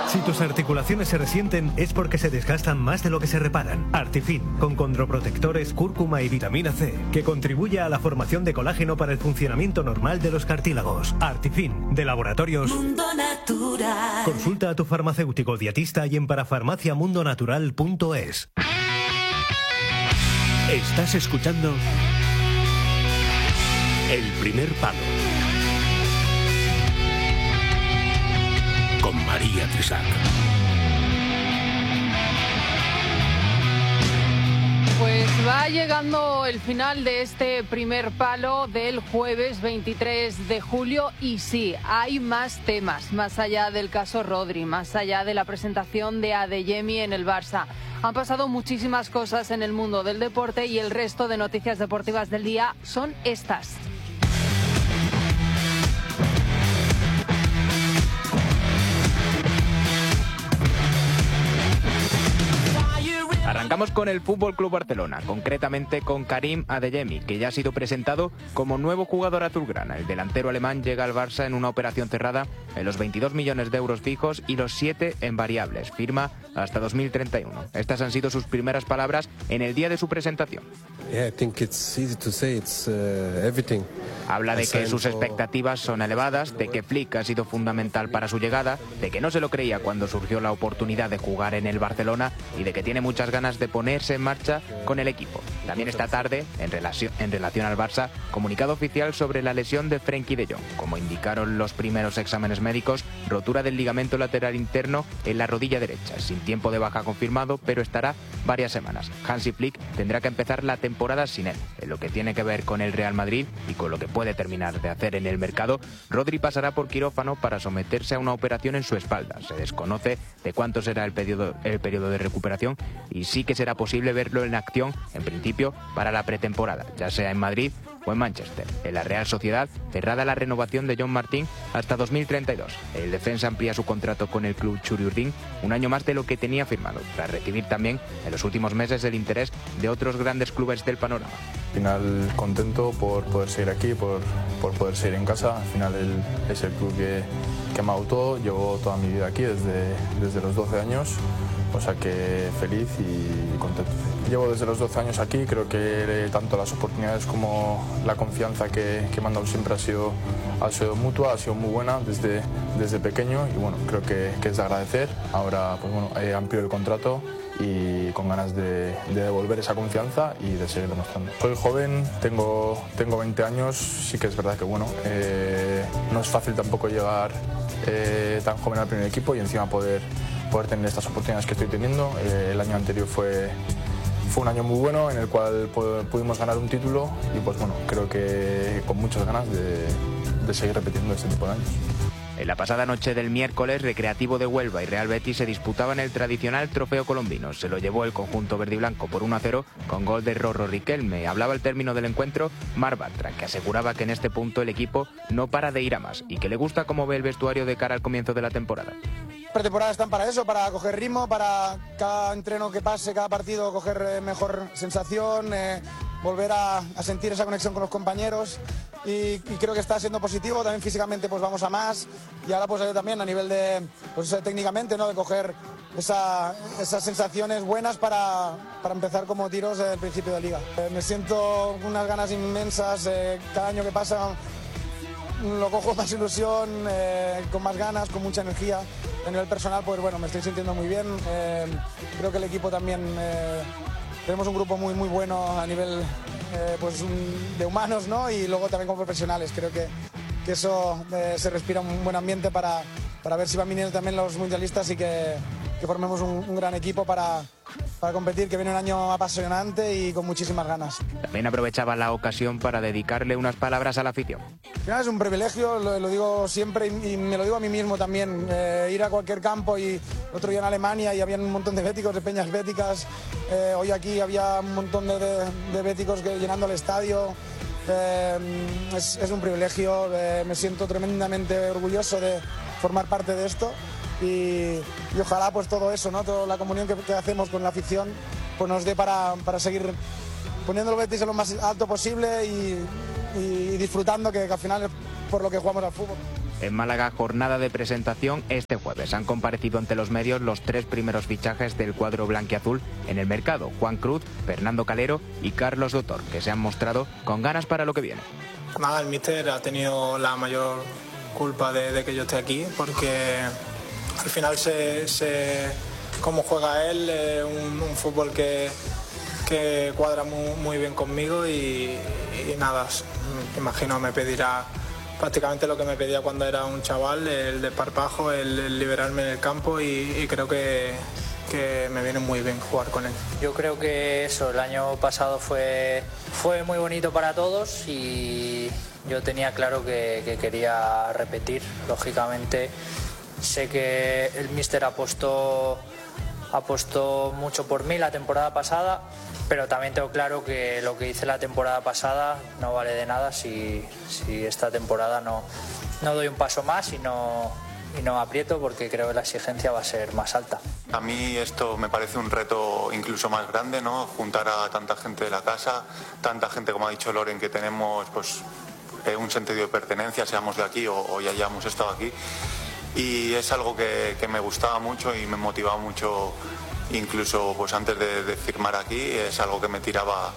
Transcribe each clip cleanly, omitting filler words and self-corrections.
Si tus articulaciones se resienten es porque se desgastan más de lo que se reparan. Artifin, con condroprotectores, cúrcuma y vitamina C, que contribuye a la formación de colágeno para el funcionamiento normal de los cartílagos. Artifin, de Laboratorios Mundo Natural. Consulta a tu farmacéutico dietista y en parafarmaciamundonatural.es. Estás escuchando El Primer Palo con María Trisac. Pues va llegando el final de este primer palo del jueves 23 de julio y sí, hay más temas, más allá del caso Rodri, más allá de la presentación de Adeyemi en el Barça. Han pasado muchísimas cosas en el mundo del deporte y el resto de noticias deportivas del día son estas. Arrancamos con el Fútbol Club Barcelona, concretamente con Karim Adeyemi, que ya ha sido presentado como nuevo jugador azulgrana. El delantero alemán llega al Barça en una operación cerrada en los 22 millones de euros fijos y los 7 en variables. Firma hasta 2031. Estas han sido sus primeras palabras en el día de su presentación. Habla de que sus expectativas son elevadas, de que Flick ha sido fundamental para su llegada, de que no se lo creía cuando surgió la oportunidad de jugar en el Barcelona y de que tiene muchas ganas de ponerse en marcha con el equipo. También esta tarde, en relación al Barça, comunicado oficial sobre la lesión de Frenkie de Jong. Como indicaron los primeros exámenes médicos, rotura del ligamento lateral interno en la rodilla derecha, sin tiempo de baja confirmado, pero estará varias semanas. Hansi Flick tendrá que empezar la temporada sin él. En lo que tiene que ver con el Real Madrid y con lo que puede terminar de hacer en el mercado, Rodri pasará por quirófano para someterse a una operación en su espalda. Se desconoce de cuánto será el periodo de recuperación y sí que será posible verlo en acción, en principio, para la pretemporada, ya sea en Madrid o en Manchester. En la Real Sociedad, cerrada la renovación de John Martín hasta 2032. El defensa amplía su contrato con el club Churiurdin un año más de lo que tenía firmado, tras recibir también en los últimos meses el interés de otros grandes clubes del panorama. Al final contento por poder seguir aquí, por poder seguir en casa. Al final es el club que me ha dado todo. Llevo toda mi vida aquí desde los 12 años, o sea que feliz y contento. Llevo desde los 12 años aquí, creo que tanto las oportunidades como la confianza que me han dado siempre ha sido mutua, ha sido muy buena desde pequeño y bueno, creo que es de agradecer. Ahora pues bueno, he ampliado el contrato y con ganas de devolver esa confianza y de seguir demostrando. Soy joven, tengo 20 años, sí que es verdad que bueno, no es fácil tampoco llegar tan joven al primer equipo y encima poder tener estas oportunidades que estoy teniendo. El año anterior fue un año muy bueno en el cual pudimos ganar un título y pues bueno, creo que con muchas ganas de seguir repitiendo este tipo de años. En la pasada noche del miércoles, Recreativo de Huelva y Real Betis se disputaban el tradicional trofeo colombino. Se lo llevó el conjunto verde y blanco por 1-0 con gol de Rorro Riquelme. Hablaba al término del encuentro Marc Bartra, que aseguraba que en este punto el equipo no para de ir a más y que le gusta cómo ve el vestuario de cara al comienzo de la temporada. Pretemporada están para eso, para coger ritmo, para cada entreno que pase, cada partido coger mejor sensación, volver a sentir esa conexión con los compañeros y creo que está siendo positivo. También físicamente pues vamos a más y ahora pues también a nivel de pues técnicamente, ¿no?, de coger esas sensaciones buenas para empezar como tiros del principio de liga. Me siento con unas ganas inmensas, cada año que pasa lo cojo con más ilusión, con más ganas, con mucha energía. A nivel personal, pues bueno, me estoy sintiendo muy bien. Creo que el equipo también, tenemos un grupo muy bueno a nivel pues de humanos, ¿no? Y luego también como profesionales. Creo que eso se respira un buen ambiente para ver si van viniendo también los mundialistas y que formemos un gran equipo para competir, que viene un año apasionante y con muchísimas ganas. También aprovechaba la ocasión para dedicarle unas palabras a la afición. Al final es un privilegio, lo digo siempre y me lo digo a mí mismo también, ir a cualquier campo y otro día en Alemania y había un montón de béticos, de peñas béticas, hoy aquí había un montón de béticos llenando el estadio. Es un privilegio, me siento tremendamente orgulloso de formar parte de esto. Y ojalá pues todo eso, ¿no?, toda la comunión que hacemos con la afición pues nos dé para seguir poniendo el Betis en lo más alto posible y disfrutando, que al final es por lo que jugamos al fútbol. En Málaga, jornada de presentación este jueves. Han comparecido ante los medios los 3 primeros fichajes del cuadro blanquiazul en el mercado: Juan Cruz, Fernando Calero y Carlos Dotor, que se han mostrado con ganas para lo que viene. Nada, el míster ha tenido la mayor culpa de que yo esté aquí, porque al final cómo juega él, un fútbol que cuadra muy bien conmigo y nada, imagino me pedirá prácticamente lo que me pedía cuando era un chaval, el desparpajo, el liberarme en el campo, y creo que me viene muy bien jugar con él. Yo creo que eso, el año pasado fue muy bonito para todos y yo tenía claro que quería repetir. Lógicamente sé que el míster apostó mucho por mí la temporada pasada, pero también tengo claro que lo que hice la temporada pasada no vale de nada si esta temporada no doy un paso más y no aprieto, porque creo que la exigencia va a ser más alta. A mí esto me parece un reto incluso más grande, ¿no? Juntar a tanta gente de la casa, tanta gente, como ha dicho Loren, que tenemos pues un sentido de pertenencia, seamos de aquí o ya hayamos estado aquí. Y es algo que me gustaba mucho y me motivaba mucho, incluso pues antes de firmar aquí. Es algo que me tiraba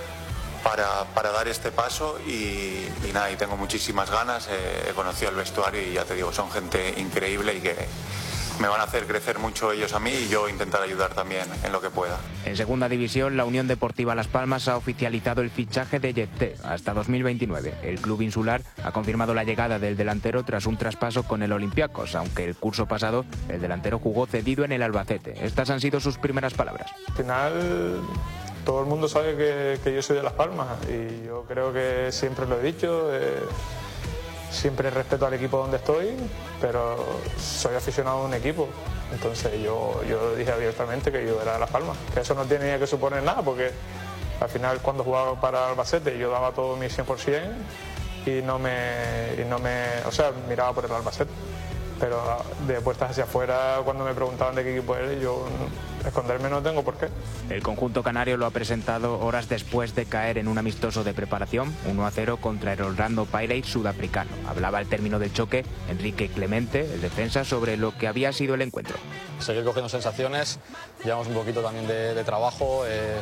para dar este paso y nada, y tengo muchísimas ganas. He conocido el vestuario y ya te digo, son gente increíble y que me van a hacer crecer mucho ellos a mí y yo intentar ayudar también en lo que pueda. En segunda división, la Unión Deportiva Las Palmas ha oficializado el fichaje de Yepté hasta 2029. El club insular ha confirmado la llegada del delantero tras un traspaso con el Olympiacos, aunque el curso pasado el delantero jugó cedido en el Albacete. Estas han sido sus primeras palabras. Al final, todo el mundo sabe que yo soy de Las Palmas y yo creo que siempre lo he dicho. Siempre respeto al equipo donde estoy, pero soy aficionado a un equipo. Entonces yo dije abiertamente que yo era de Las Palmas. Que eso no tenía que suponer nada, porque al final cuando jugaba para Albacete yo daba todo mi 100% o sea, miraba por el Albacete. Pero de puertas hacia afuera, cuando me preguntaban de qué equipo eres, yo esconderme no tengo por qué. El conjunto canario lo ha presentado horas después de caer en un amistoso de preparación, 1-0 contra el Orlando Pirates sudafricano. Hablaba al término del choque Enrique Clemente, el defensa, sobre lo que había sido el encuentro. Seguir cogiendo sensaciones, llevamos un poquito también de trabajo,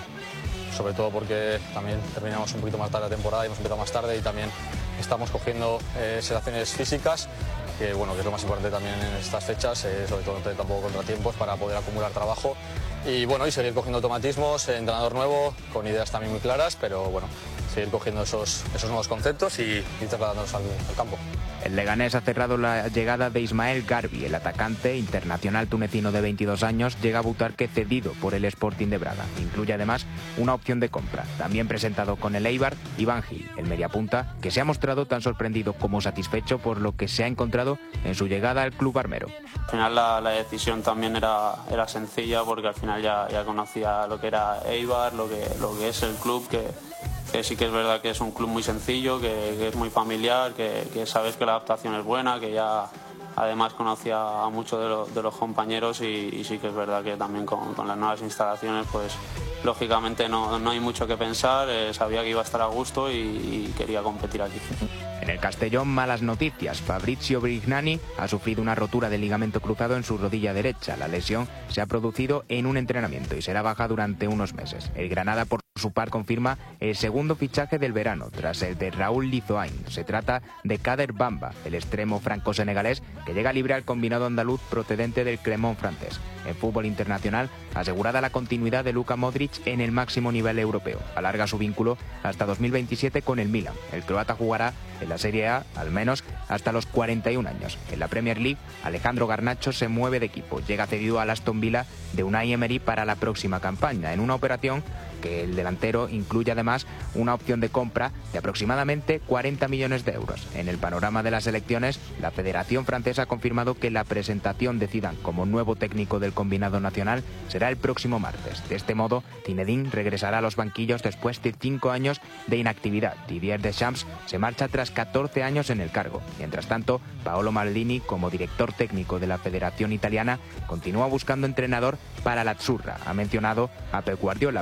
sobre todo porque también terminamos un poquito más tarde la temporada y hemos empezado más tarde, y también estamos cogiendo sensaciones físicas, que bueno, que es lo más importante también en estas fechas, sobre todo no tener tampoco contratiempos para poder acumular trabajo y bueno, y seguir cogiendo automatismos, entrenador nuevo, con ideas también muy claras, pero bueno, seguir cogiendo esos nuevos conceptos y trasladándolos al campo. El Leganés ha cerrado la llegada de Ismael Garbi. El atacante internacional tunecino de 22 años llega a Butarque cedido por el Sporting de Braga. Incluye además una opción de compra. También presentado con el Eibar, Iván Gil, el mediapunta, que se ha mostrado tan sorprendido como satisfecho por lo que se ha encontrado en su llegada al club armero. Al final la decisión también era sencilla, porque al final ya conocía lo que era Eibar, lo que es el club, que sí que es verdad que es un club muy sencillo, que es muy familiar, que sabes que la adaptación es buena, que ya además conocía a muchos de los compañeros y sí que es verdad que también con las nuevas instalaciones pues lógicamente no hay mucho que pensar, sabía que iba a estar a gusto y quería competir aquí. En el Castellón, malas noticias. Fabrizio Brignani ha sufrido una rotura del ligamento cruzado en su rodilla derecha. La lesión se ha producido en un entrenamiento y será baja durante unos meses. El Granada, por su par, confirma el segundo fichaje del verano, tras el de Raúl Lizoain. Se trata de Kader Bamba, el extremo franco-senegalés, que llega libre al combinado andaluz procedente del Clermont francés. En fútbol internacional, asegurada la continuidad de Luka Modric en el máximo nivel europeo. Alarga su vínculo hasta 2027 con el Milan. El croata jugará en la Serie A, al menos hasta los 41 años. En la Premier League, Alejandro Garnacho se mueve de equipo. Llega cedido al Aston Villa de Unai Emery para la próxima campaña, en una operación que el delantero incluye además una opción de compra de aproximadamente 40 millones de euros. En el panorama de las elecciones, la Federación Francesa ha confirmado que la presentación de Zidane como nuevo técnico del combinado nacional será el próximo martes. De este modo, Zinedine regresará a los banquillos después de 5 años de inactividad. Didier Deschamps se marcha tras 14 años en el cargo. Mientras tanto, Paolo Maldini, como director técnico de la Federación Italiana, continúa buscando entrenador para la Azzurra. Ha mencionado a Pep Guardiola, pero también ha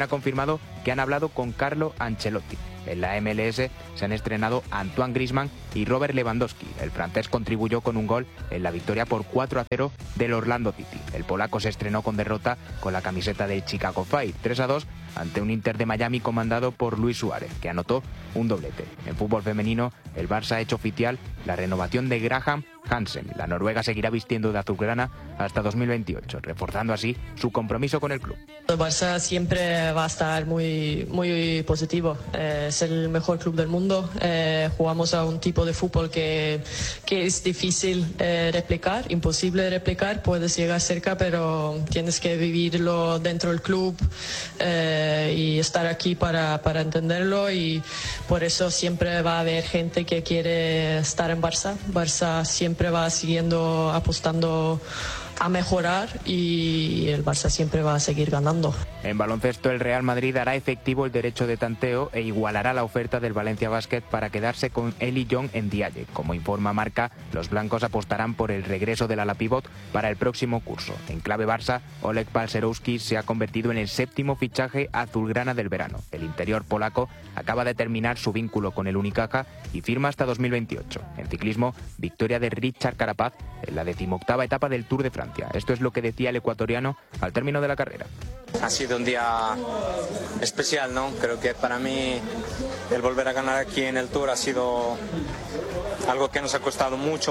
ha confirmado que han hablado con Carlo Ancelotti. En la MLS se han estrenado Antoine Griezmann y Robert Lewandowski. El francés contribuyó con un gol en la victoria por 4-0 del Orlando City. El polaco se estrenó con derrota con la camiseta del Chicago Fire, 3-2 ante un Inter de Miami comandado por Luis Suárez, que anotó un doblete. En fútbol femenino, el Barça ha hecho oficial la renovación de Graham Hansen. La noruega seguirá vistiendo de azulgrana hasta 2028, reforzando así su compromiso con el club. El Barça siempre va a estar muy positivo. Es el mejor club del mundo. Jugamos a un tipo de fútbol que es difícil replicar, imposible de replicar. Puedes llegar cerca, pero tienes que vivirlo dentro del club y estar aquí para entenderlo, y por eso siempre va a haber gente que quiere estar en Barça. Barça siempre va siguiendo apostando a mejorar y el Barça siempre va a seguir ganando. En baloncesto, el Real Madrid hará efectivo el derecho de tanteo e igualará la oferta del Valencia Basket para quedarse con Eli Young en Dialle. Como informa Marca, los blancos apostarán por el regreso del ala pívot para el próximo curso. En clave Barça, Oleg Palserowski se ha convertido en el 7º fichaje azulgrana del verano. El interior polaco acaba de terminar su vínculo con el Unicaja y firma hasta 2028. En ciclismo, victoria de Richard Carapaz en la 18ª etapa del Tour de Francia. Esto es lo que decía el ecuatoriano al término de la carrera. Ha sido un día especial, ¿no? Creo que para mí el volver a ganar aquí en el Tour ha sido algo que nos ha costado mucho.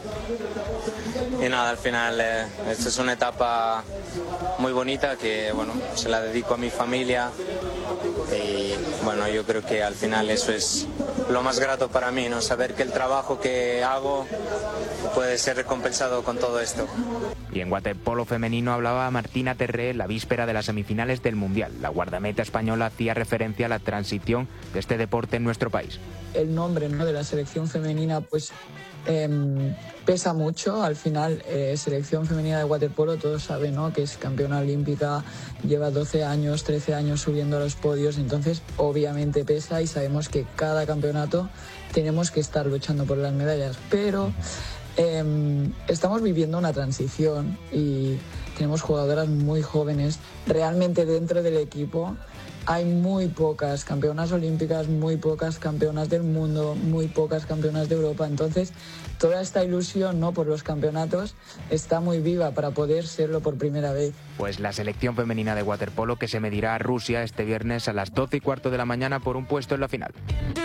Y nada, al final esta es una etapa muy bonita que, bueno, se la dedico a mi familia. Y bueno, yo creo que al final eso es lo más grato para mí, ¿no? Saber que el trabajo que hago puede ser recompensado con todo esto. Y en waterpolo femenino hablaba Martina Terré la víspera de las semifinales del Mundial. La guardameta española hacía referencia a la transición de este deporte en nuestro país. El nombre, ¿no?, de la selección femenina pues pesa mucho. Al final, selección femenina de waterpolo, todos saben, ¿no?, que es campeona olímpica, lleva 12 años, 13 años subiendo a los podios, entonces obviamente pesa y sabemos que cada campeonato tenemos que estar luchando por las medallas, pero estamos viviendo una transición y tenemos jugadoras muy jóvenes. Realmente dentro del equipo hay muy pocas campeonas olímpicas, muy pocas campeonas del mundo, muy pocas campeonas de Europa. Entonces, toda esta ilusión, ¿no?, por los campeonatos está muy viva para poder serlo por primera vez. Pues la selección femenina de waterpolo que se medirá a Rusia este viernes a las 12:15 de la mañana por un puesto en la final.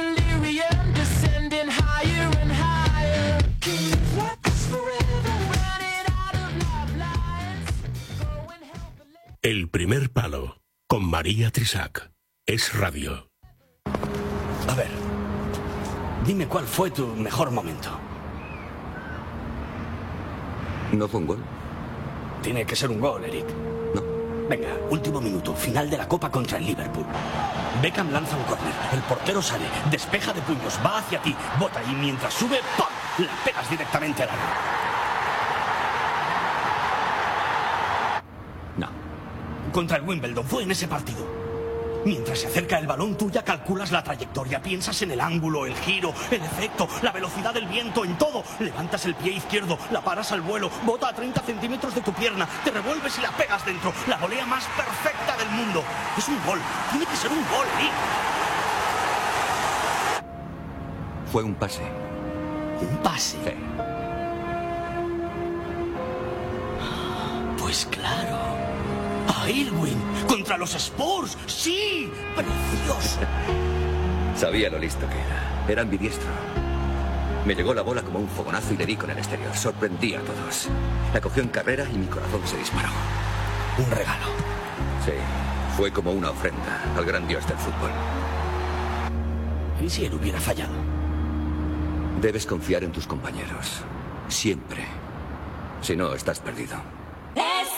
El primer palo, con María Trisac. Es radio. A ver, dime cuál fue tu mejor momento. ¿No fue un gol? Tiene que ser un gol, Eric. No. Venga, último minuto, final de la Copa contra el Liverpool. Beckham lanza un córner, el portero sale, despeja de puños, va hacia ti, bota y mientras sube, ¡pam!, la pegas directamente al área. Contra el Wimbledon, fue en ese partido. Mientras se acerca el balón, tú ya calculas la trayectoria, piensas en el ángulo, el giro, el efecto, la velocidad del viento, en todo. Levantas el pie izquierdo, la paras al vuelo, bota a 30 centímetros de tu pierna, te revuelves y la pegas dentro. La volea más perfecta del mundo. Es un gol, tiene que ser un gol, Nick. Fue un pase. ¿Un pase? Sí. Pues claro. ¡A Irwin! ¡Contra los Spurs! ¡Sí! ¡Precioso! Sabía lo listo que era. Era ambidiestro. Me llegó la bola como un fogonazo y le di con el exterior. Sorprendí a todos. La cogió en carrera y mi corazón se disparó. Un regalo. Sí. Fue como una ofrenda al gran dios del fútbol. ¿Y si él hubiera fallado? Debes confiar en tus compañeros. Siempre. Si no, estás perdido.